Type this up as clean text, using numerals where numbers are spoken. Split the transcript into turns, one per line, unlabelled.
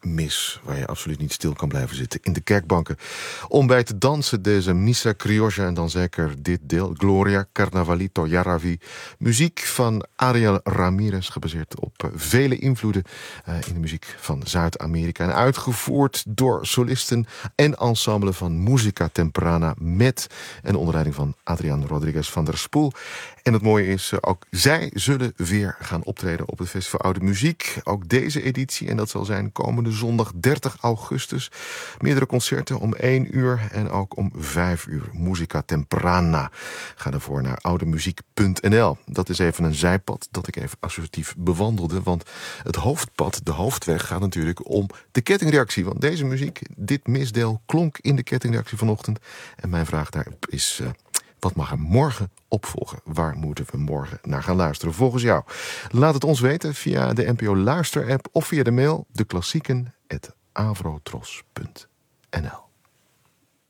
mis, waar je absoluut niet stil kan blijven zitten in de kerkbanken. Om bij te dansen deze Missa Criolla en dan zeker dit deel, Gloria Carnavalito Yaraví. Muziek van Ariel Ramirez, gebaseerd op vele invloeden in de muziek van Zuid-Amerika. En uitgevoerd door solisten en ensemble van Música Temprana met en onder leiding van Adrián Rodríguez van der Spoel. En het mooie is, ook zij zullen weer gaan optreden op het Festival Oude Muziek. Ook deze editie, en dat zal zijn komende zondag 30 augustus. Meerdere concerten om 1 uur en ook om 5 uur. Música Temprana. Ga daarvoor naar oudemuziek.nl. Dat is even een zijpad dat ik even associatief bewandelde. Want het hoofdpad, de hoofdweg, gaat natuurlijk om de kettingreactie. Want deze muziek, dit misdeel, klonk in de kettingreactie vanochtend. En mijn vraag daarop is, wat mag er morgen opvolgen? Waar moeten we morgen naar gaan luisteren volgens jou? Laat het ons weten via de NPO Luister-app of via de mail deklassieken@avrotros.nl.